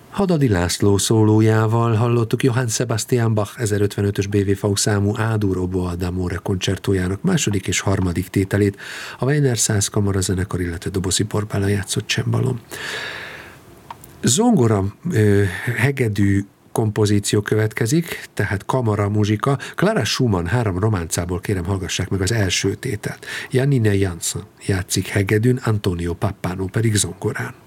Hadadi László szólójával hallottuk Johann Sebastian Bach 1055-ös BWV számú A-dur oboe d'amore koncertójának második és harmadik tételét, a Weiner Szász kamarazenekar, illetve dobozi Borbála játszott csembalom. Zongora hegedű kompozíció következik, tehát kamara muzsika. Clara Schumann 3 románcából kérem hallgassák meg az első tételt. Janine Jansen játszik hegedűn, Antonio Pappano pedig zongorán.